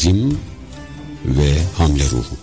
azim ve hamle ruhu.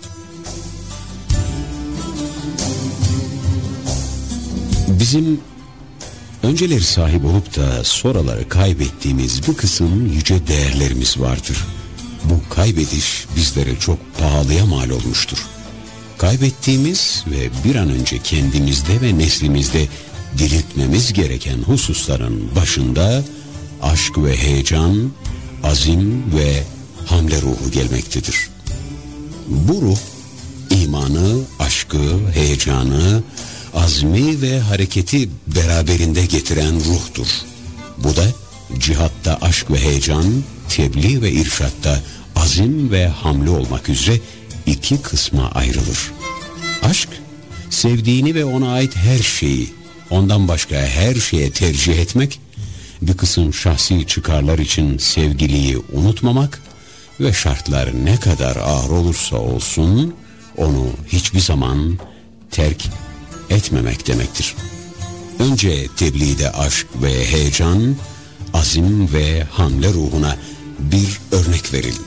Bizim önceleri sahip olup da sonraları kaybettiğimiz bir kısım yüce değerlerimiz vardır. Bu kaybediş bizlere çok pahalıya mal olmuştur. Kaybettiğimiz ve bir an önce kendimizde ve neslimizde diriltmemiz gereken hususların başında aşk ve heyecan, azim ve hamle ruhu gelmektedir. Bu ruh, imanı, aşkı, heyecanı, azmi ve hareketi beraberinde getiren ruhtur. Bu da cihatta aşk ve heyecan, tebliğ ve irşatta azim ve hamle olmak üzere iki kısma ayrılır. Aşk, sevdiğini ve ona ait her şeyi, ondan başka her şeye tercih etmek, bir kısım şahsi çıkarlar için sevgiliyi unutmamak ve şartlar ne kadar ağır olursa olsun onu hiçbir zaman terk etmemek demektir. Önce tebliğde aşk ve heyecan, azim ve hamle ruhuna bir örnek verelim.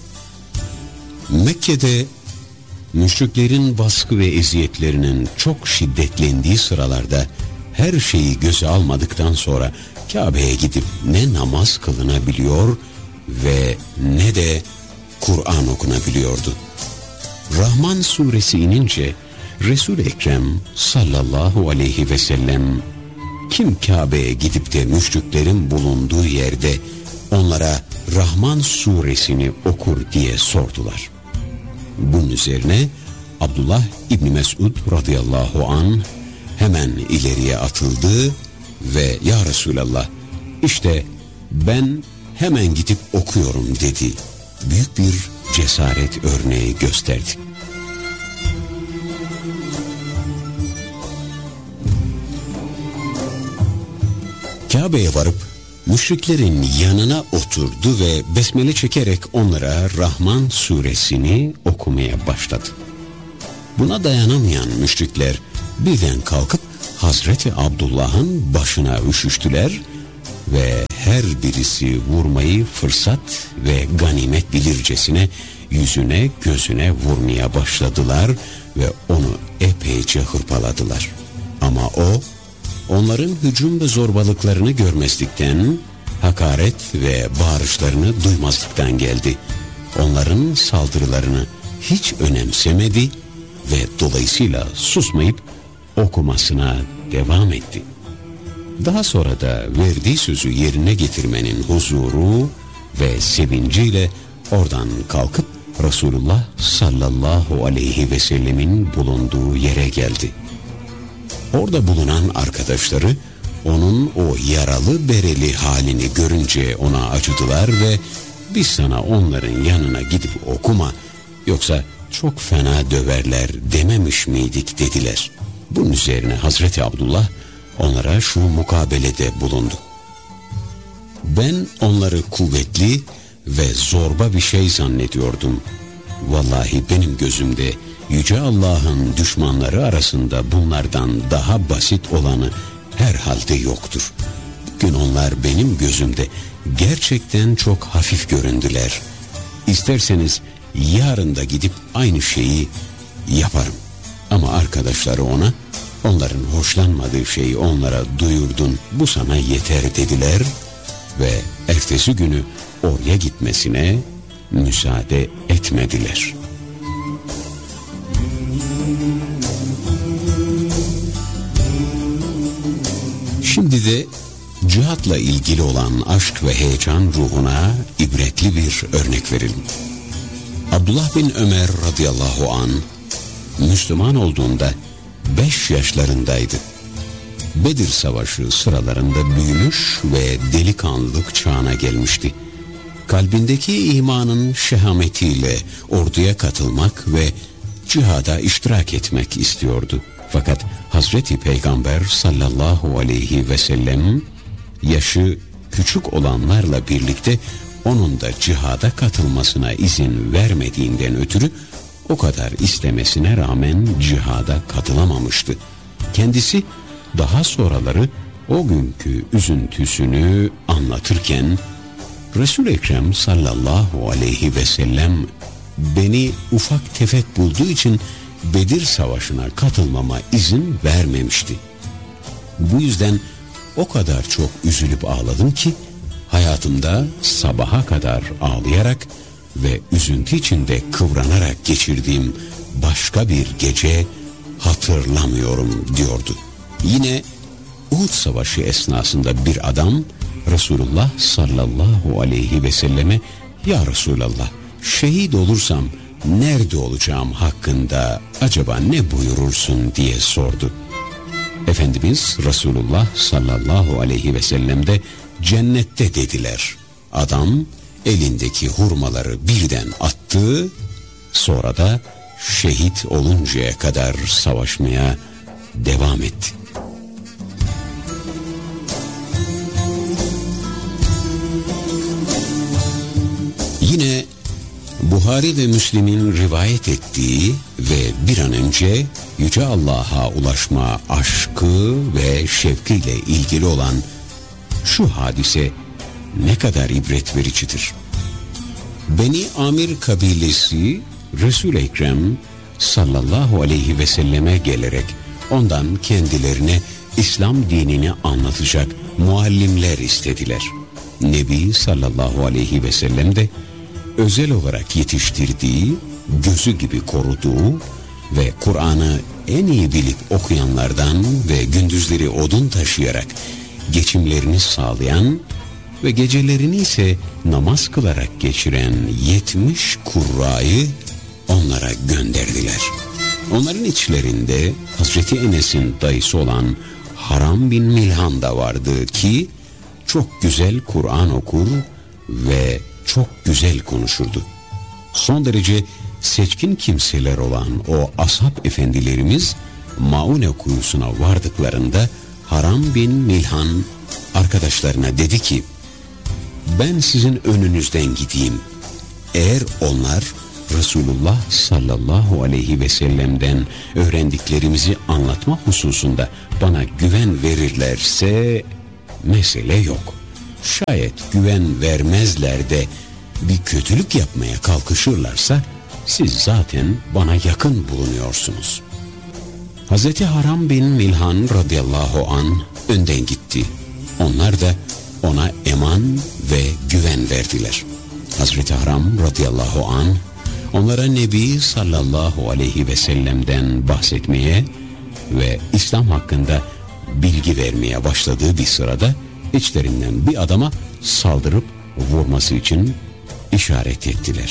Mekke'de müşriklerin baskı ve eziyetlerinin çok şiddetlendiği sıralarda her şeyi göze almadıktan sonra Kabe'ye gidip ne namaz kılınabiliyor ve ne de Kur'an okunabiliyordu. Rahman suresi inince Resul-i Ekrem sallallahu aleyhi ve sellem kim Kabe'ye gidip de müşriklerin bulunduğu yerde onlara Rahman suresini okur diye sordular. Bunun üzerine Abdullah İbni Mesud radıyallahu anh hemen ileriye atıldı ve ya Resulallah işte ben hemen gidip okuyorum dedi. Büyük bir cesaret örneği gösterdi. Kabe'ye varıp müşriklerin yanına oturdu ve besmele çekerek onlara Rahman suresini okumaya başladı. Buna dayanamayan müşrikler birden kalkıp Hazreti Abdullah'ın başına üşüştüler ve her birisi vurmayı fırsat ve ganimet bilircesine yüzüne gözüne vurmaya başladılar ve onu epeyce hırpaladılar. Ama o onların hücum ve zorbalıklarını görmezlikten, hakaret ve bağırışlarını duymazlıktan geldi. Onların saldırılarını hiç önemsemedi ve dolayısıyla susmayıp okumasına devam etti. Daha sonra da verdiği sözü yerine getirmenin huzuru ve sevinciyle oradan kalkıp Resulullah sallallahu aleyhi ve sellemin bulunduğu yere geldi. Orada bulunan arkadaşları onun o yaralı bereli halini görünce ona acıdılar ve biz sana onların yanına gidip okuma yoksa çok fena döverler dememiş miydik dediler. Bunun üzerine Hazreti Abdullah onlara şu mukabelede bulundu. Ben onları kuvvetli ve zorba bir şey zannediyordum. Vallahi benim gözümde Yüce Allah'ın düşmanları arasında bunlardan daha basit olanı herhalde yoktur. Bugün onlar benim gözümde gerçekten çok hafif göründüler. İsterseniz yarın da gidip aynı şeyi yaparım. Ama arkadaşları ona, onların hoşlanmadığı şeyi onlara duyurdun, bu sana yeter dediler ve ertesi günü oraya gitmesine müsaade etmediler. Şimdi de cihatla ilgili olan aşk ve heyecan ruhuna ibretli bir örnek verelim. Abdullah bin Ömer radıyallahu anh Müslüman olduğunda 5 yaşlarındaydı. Bedir Savaşı sıralarında büyümüş ve delikanlılık çağına gelmişti. Kalbindeki imanın şehametiyle orduya katılmak ve cihada iştirak etmek istiyordu. Fakat Hazreti Peygamber sallallahu aleyhi ve sellem yaşı küçük olanlarla birlikte onun da cihada katılmasına izin vermediğinden ötürü o kadar istemesine rağmen cihada katılamamıştı. Kendisi daha sonraları o günkü üzüntüsünü anlatırken Resul-i Ekrem sallallahu aleyhi ve sellem beni ufak tefek bulduğu için Bedir Savaşı'na katılmama izin vermemişti. Bu yüzden o kadar çok üzülüp ağladım ki hayatımda sabaha kadar ağlayarak ve üzüntü içinde kıvranarak geçirdiğim başka bir gece hatırlamıyorum diyordu. Yine Uhud Savaşı esnasında bir adam Resulullah sallallahu aleyhi ve selleme "Ya Resulallah, şehit olursam nerede olacağım hakkında acaba ne buyurursun?" diye sordu. Efendimiz Resulullah sallallahu aleyhi ve sellem de "Cennette" dediler. Adam elindeki hurmaları birden attı, sonra da şehit oluncaya kadar savaşmaya devam etti. Yine Buhari ve Müslim'in rivayet ettiği ve bir an önce Yüce Allah'a ulaşma aşkı ve şevkiyle ilgili olan şu hadise ne kadar ibret vericidir. Beni Amir kabilesi Resul-i Ekrem sallallahu aleyhi ve selleme gelerek ondan kendilerine İslam dinini anlatacak muallimler istediler. Nebi sallallahu aleyhi ve sellem de özel olarak yetiştirdiği, gözü gibi koruduğu ve Kur'an'ı en iyi bilip okuyanlardan ve gündüzleri odun taşıyarak geçimlerini sağlayan ve gecelerini ise namaz kılarak geçiren 70 kurrayı onlara gönderdiler. Onların içlerinde Hazreti Enes'in dayısı olan Haram bin Milhan da vardı ki çok güzel Kur'an okur ve çok güzel konuşurdu. Son derece seçkin kimseler olan o ashab efendilerimiz Maune kuyusuna vardıklarında Haram bin Milhan arkadaşlarına dedi ki, "Ben sizin önünüzden gideyim. Eğer onlar Resulullah sallallahu aleyhi ve sellem'den öğrendiklerimizi anlatma hususunda bana güven verirlerse mesele yok. Şayet güven vermezler de bir kötülük yapmaya kalkışırlarsa siz zaten bana yakın bulunuyorsunuz." Hazreti Haram bin Milhan radıyallahu an önden gitti. Onlar da ona eman ve güven verdiler. Hazreti Haram radıyallahu an onlara Nebi sallallahu aleyhi ve sellem'den bahsetmeye ve İslam hakkında bilgi vermeye başladığı bir sırada içlerinden bir adama saldırıp vurması için işaret ettiler.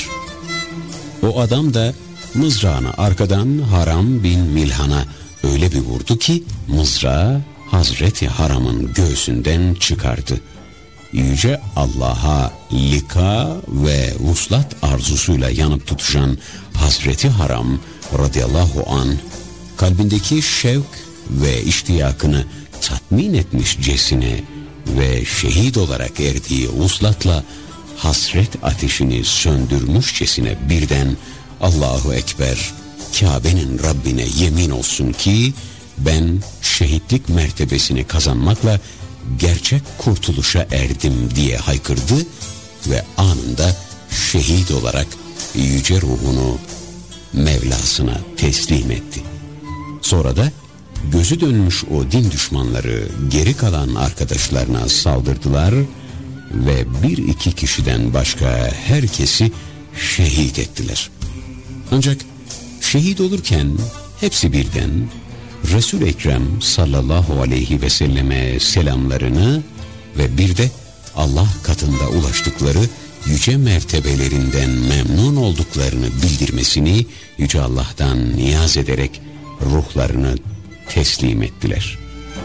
O adam da mızrağını arkadan Haram bin Milhan'a öyle bir vurdu ki mızrağı Hazreti Haram'ın göğsünden çıkardı. Yüce Allah'a lika ve vuslat arzusuyla yanıp tutuşan Hazreti Haram radıyallahu an kalbindeki şevk ve iştiyakını tatmin etmişcesine ve şehit olarak erdiği vuslatla hasret ateşini söndürmüşçesine birden "Allahu Ekber, Kabe'nin Rabbine yemin olsun ki ben şehitlik mertebesini kazanmakla gerçek kurtuluşa erdim" diye haykırdı ve anında şehit olarak yüce ruhunu Mevlasına teslim etti. Sonra da gözü dönmüş o din düşmanları geri kalan arkadaşlarına saldırdılar ve bir iki kişiden başka herkesi şehit ettiler. Ancak şehit olurken hepsi birden Resul-i Ekrem sallallahu aleyhi ve selleme selamlarını ve bir de Allah katında ulaştıkları yüce mertebelerinden memnun olduklarını bildirmesini Yüce Allah'tan niyaz ederek ruhlarını teslim ettiler.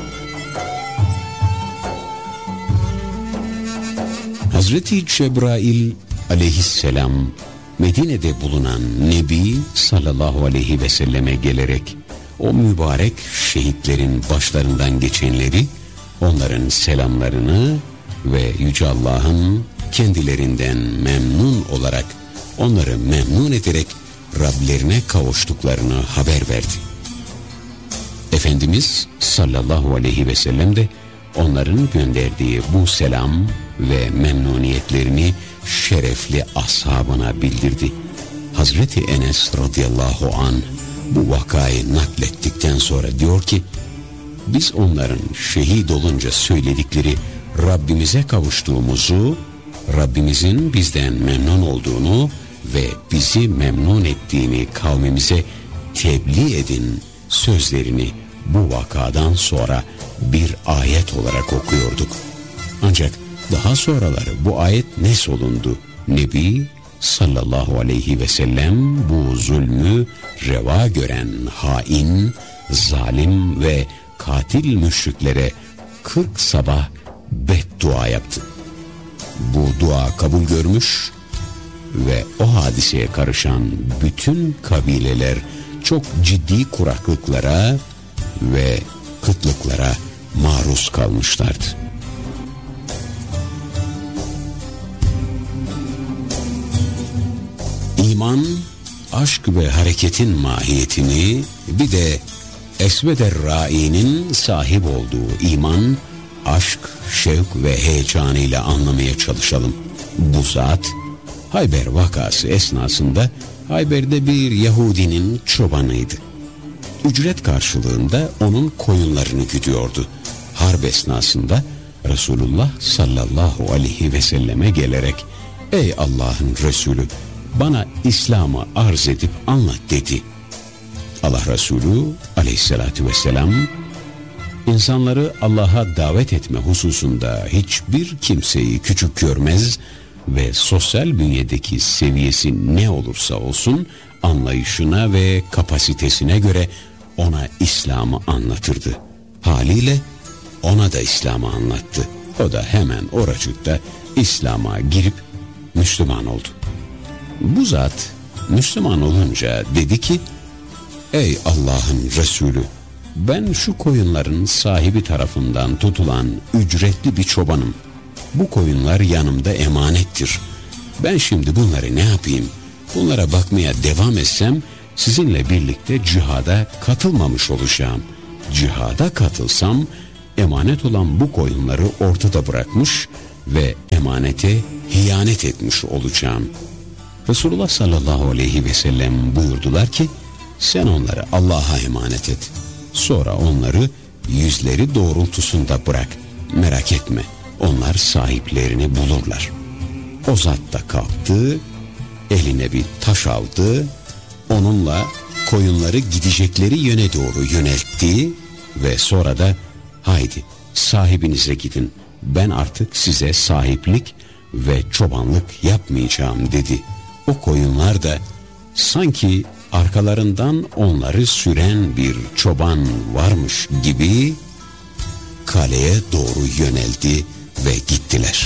Hazreti Cebrail aleyhisselam Medine'de bulunan Nebi sallallahu aleyhi ve selleme gelerek o mübarek şehitlerin başlarından geçenleri, onların selamlarını ve Yüce Allah'ın kendilerinden memnun olarak onları memnun ederek Rablerine kavuştuklarını haber verdi. Efendimiz sallallahu aleyhi ve sellem de onların gönderdiği bu selam ve memnuniyetlerini şerefli ashabına bildirdi. Hazreti Enes radıyallahu anh bu vakayı naklettikten sonra diyor ki, biz onların şehit olunca söyledikleri Rabbimize kavuştuğumuzu, Rabbimizin bizden memnun olduğunu ve bizi memnun ettiğini kavmimize tebliğ edin sözlerini bu vakadan sonra bir ayet olarak okuyorduk. Ancak daha sonraları bu ayet nesolundu. Nebi sallallahu aleyhi ve sellem bu zulmü reva gören hain, zalim ve katil müşriklere 40 sabah beddua yaptı. Bu dua kabul görmüş ve o hadiseye karışan bütün kabileler çok ciddi kuraklıklara ve kıtlıklara maruz kalmışlardı. İman, aşk ve hareketin mahiyetini, bir de Esved Er-Rai'nin sahip olduğu iman, aşk, şevk ve heyecanıyla anlamaya çalışalım. Bu zat, Hayber vakası esnasında Hayber'de bir Yahudinin çobanıydı. Ücret karşılığında onun koyunlarını güdüyordu. Harp esnasında Resulullah sallallahu aleyhi ve selleme gelerek, ey Allah'ın Resulü, bana İslam'ı arz edip anlat dedi. Allah Resulü aleyhissalatü vesselam, insanları Allah'a davet etme hususunda hiçbir kimseyi küçük görmez ve sosyal bünyedeki seviyesi ne olursa olsun anlayışına ve kapasitesine göre ona İslam'ı anlatırdı. Haliyle ona da İslam'ı anlattı. O da hemen oracıkta İslam'a girip Müslüman oldu. Bu zat Müslüman olunca dedi ki, ey Allah'ın Resulü, ben şu koyunların sahibi tarafından tutulan ücretli bir çobanım. Bu koyunlar yanımda emanettir. Ben şimdi bunları ne yapayım? Bunlara bakmaya devam etsem sizinle birlikte cihada katılmamış olacağım. Cihada katılsam emanet olan bu koyunları ortada bırakmış ve emanete hiyanet etmiş olacağım. Resulullah sallallahu aleyhi ve sellem buyurdular ki, sen onları Allah'a emanet et. Sonra onları yüzleri doğrultusunda bırak. Merak etme, onlar sahiplerini bulurlar. O zat da kalktı, eline bir taş aldı, onunla koyunları gidecekleri yöne doğru yöneltti ve sonra da haydi sahibinize gidin, ben artık size sahiplik ve çobanlık yapmayacağım dedi. O koyunlar da sanki arkalarından onları süren bir çoban varmış gibi kaleye doğru yöneldi ve gittiler.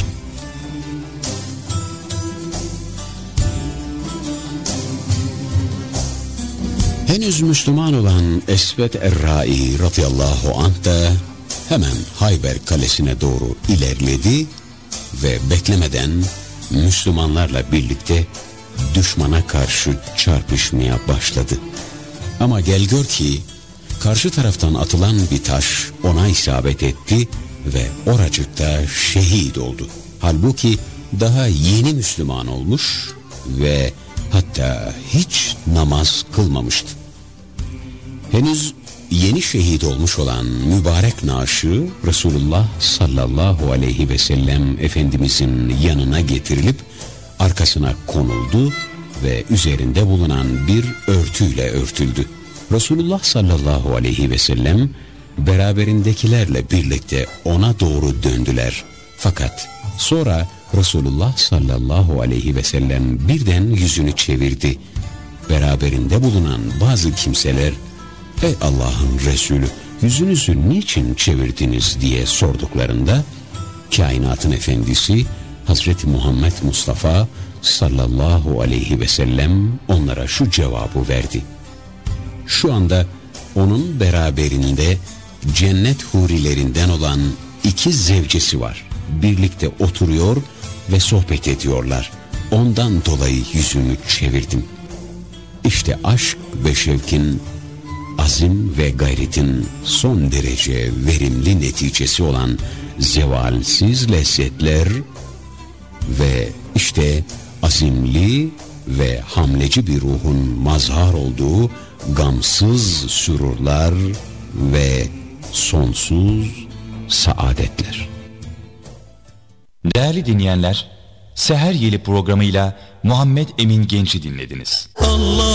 Henüz Müslüman olan Esved Er-Rai radıyallahu anh da hemen Hayber kalesine doğru ilerledi ve beklemeden Müslümanlarla birlikte düşmana karşı çarpışmaya başladı. Ama gel gör ki karşı taraftan atılan bir taş ona isabet etti ve oracıkta şehit oldu. Halbuki daha yeni Müslüman olmuş ve hatta hiç namaz kılmamıştı. Henüz yeni şehit olmuş olan mübarek naaşı Resulullah sallallahu aleyhi ve sellem Efendimizin yanına getirilip arkasına konuldu ve üzerinde bulunan bir örtüyle örtüldü. Resulullah sallallahu aleyhi ve sellem beraberindekilerle birlikte ona doğru döndüler. Fakat sonra Resulullah sallallahu aleyhi ve sellem birden yüzünü çevirdi. Beraberinde bulunan bazı kimseler, ey Allah'ın Resulü, yüzünüzü niçin çevirdiniz diye sorduklarında, kainatın efendisi Hazreti Muhammed Mustafa sallallahu aleyhi ve sellem onlara şu cevabı verdi. Şu anda onun beraberinde cennet hurilerinden olan 2 zevcesi var. Birlikte oturuyor ve sohbet ediyorlar. Ondan dolayı yüzümü çevirdim. İşte aşk ve şevkin azim ve gayretin son derece verimli neticesi olan zevalsiz lezzetler ve işte azimli ve hamleci bir ruhun mazhar olduğu gamsız sürurlar ve sonsuz saadetler. Değerli dinleyenler, Seher Yeli programıyla Muhammed Emin Genç'i dinlediniz. Allah